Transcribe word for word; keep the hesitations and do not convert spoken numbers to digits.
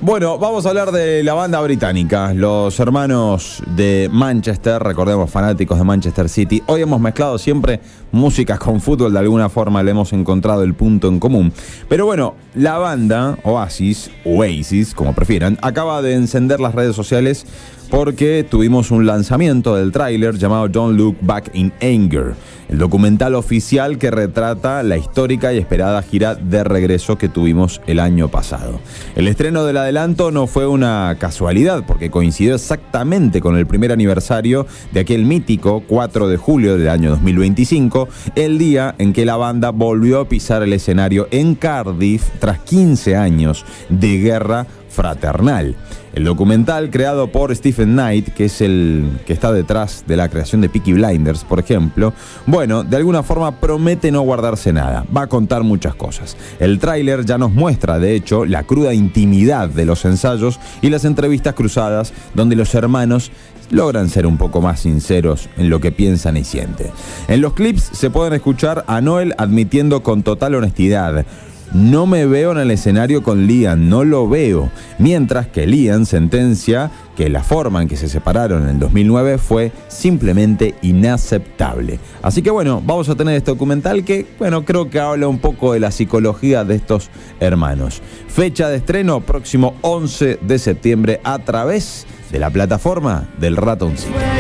Bueno, vamos a hablar de la banda británica, los hermanos de Manchester, recordemos, fanáticos de Manchester City. Hoy hemos mezclado siempre música con fútbol, de alguna forma le hemos encontrado el punto en común. Pero bueno, la banda Oasis, Oasis, como prefieran, acaba de encender las redes sociales porque tuvimos un lanzamiento del tráiler llamado Don't Look Back in Anger, el documental oficial que retrata la histórica y esperada gira de regreso que tuvimos el año pasado. El estreno del adelanto no fue una casualidad, porque coincidió exactamente con el primer aniversario de aquel mítico cuatro de julio del año dos mil veinticinco, el día en que la banda volvió a pisar el escenario en Cardiff tras quince años de guerra fraternal. El documental, creado por Stephen Knight, que es el que está detrás de la creación de Peaky Blinders, por ejemplo, bueno, de alguna forma promete no guardarse nada. Va a contar muchas cosas. El tráiler ya nos muestra, de hecho, la cruda intimidad de los ensayos y las entrevistas cruzadas, donde los hermanos logran ser un poco más sinceros en lo que piensan y sienten. En los clips se pueden escuchar a Noel admitiendo con total honestidad: no me veo en el escenario con Liam, no lo veo. Mientras que Liam sentencia que la forma en que se separaron en el dos mil nueve fue simplemente inaceptable. Así que bueno, vamos a tener este documental que, bueno, creo que habla un poco de la psicología de estos hermanos. Fecha de estreno, próximo once de septiembre, a través de la plataforma del Ratoncito.